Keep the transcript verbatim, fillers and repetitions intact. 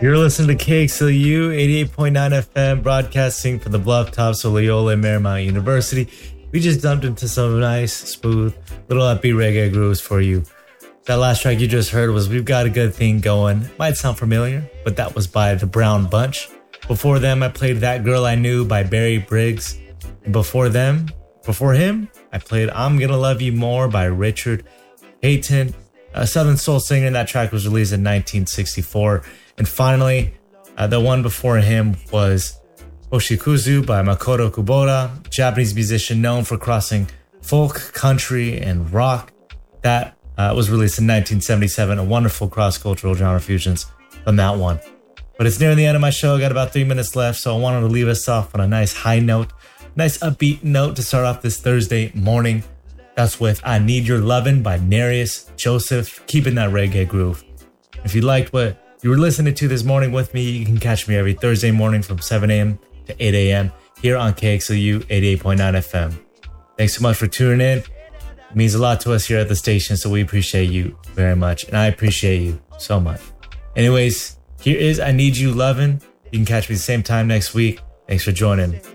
You're listening to K X L U eighty-eight point nine F M, broadcasting from the bluff tops of Loyola Marymount University. We just dumped into some nice, smooth, little upbeat reggae grooves for you. That last track you just heard was We've Got a Good Thing Going. Might sound familiar, but that was by the Brown Bunch. Before them, I played That Girl I Knew by Barry Briggs. And before them, before him, I played I'm Gonna Love You More by Richard Hayton, a Southern soul singer. That track was released in nineteen sixty-four. And finally, uh, the one before him was Oshikuzu by Makoto Kubota, Japanese musician known for crossing folk, country, and rock. That uh, was released in nineteen seventy-seven, a wonderful cross-cultural genre fusions from that one. But it's near the end of my show. I got about three minutes left, so I wanted to leave us off on a nice high note, nice upbeat note to start off this Thursday morning. That's with I Need Your Lovin' by Nereus Joseph, keeping that reggae groove. If you liked what you were listening to this morning with me, you can catch me every Thursday morning from seven a.m. to eight a.m. here on K X L U eighty-eight point nine F M. Thanks so much for tuning in. It means a lot to us here at the station, so we appreciate you very much, and I appreciate you so much. Anyways, here is I Need You Lovin'. You can catch me the same time next week. Thanks for joining.